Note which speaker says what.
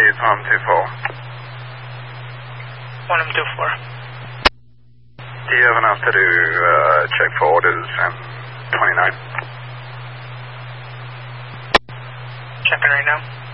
Speaker 1: it's 124.
Speaker 2: 124.
Speaker 1: Do you have enough to do check for orders and 29?
Speaker 2: Checking right now.